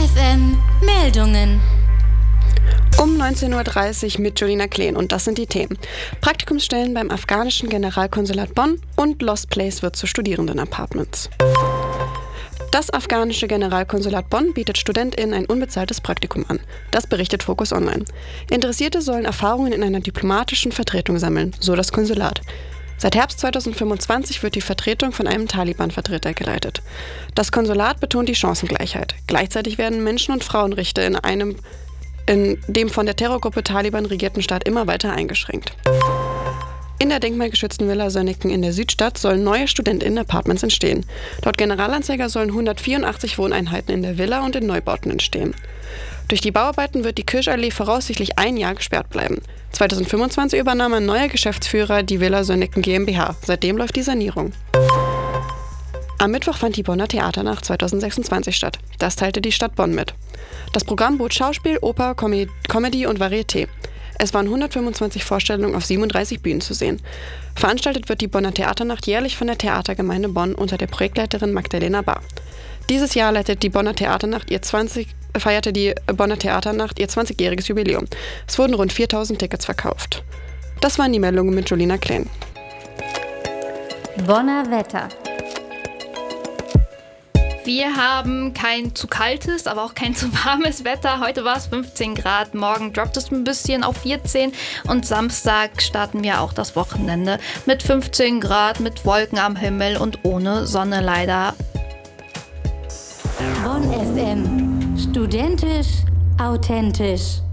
FM Meldungen. Um 19.30 Uhr mit Julina Kleen und das sind die Themen. Praktikumsstellen beim afghanischen Generalkonsulat Bonn und Lost Place wird zu Studierendenapartments. Das afghanische Generalkonsulat Bonn bietet StudentInnen ein unbezahltes Praktikum an. Das berichtet Focus Online. Interessierte sollen Erfahrungen in einer diplomatischen Vertretung sammeln, so das Konsulat. Seit Herbst 2025 wird die Vertretung von einem Taliban-Vertreter geleitet. Das Konsulat betont die Chancengleichheit. Gleichzeitig werden Menschen- und Frauenrechte in dem von der Terrorgruppe Taliban regierten Staat immer weiter eingeschränkt. In der denkmalgeschützten Villa Sönneken in der Südstadt sollen neue StudentInnen-Apartments entstehen. Laut Generalanzeiger sollen 184 Wohneinheiten in der Villa und in Neubauten entstehen. Durch die Bauarbeiten wird die Kirschallee voraussichtlich 1 Jahr gesperrt bleiben. 2025 übernahm ein neuer Geschäftsführer die Villa Sönneken GmbH. Seitdem läuft die Sanierung. Am Mittwoch fand die Bonner Theaternacht 2026 statt. Das teilte die Stadt Bonn mit. Das Programm bot Schauspiel, Oper, Comedy und Varieté. Es waren 125 Vorstellungen auf 37 Bühnen zu sehen. Veranstaltet wird die Bonner Theaternacht jährlich von der Theatergemeinde Bonn unter der Projektleiterin Magdalena Bahr. Dieses Jahr feierte die Bonner Theaternacht ihr 20-jähriges Jubiläum. Es wurden rund 4.000 Tickets verkauft. Das waren die Meldungen mit Julina Kleen. Bonner Wetter. Wir haben kein zu kaltes, aber auch kein zu warmes Wetter. Heute war es 15 Grad, morgen droppt es ein bisschen auf 14 und Samstag starten wir auch das Wochenende mit 15 Grad, mit Wolken am Himmel und ohne Sonne leider. Bonn FM. Studentisch, authentisch.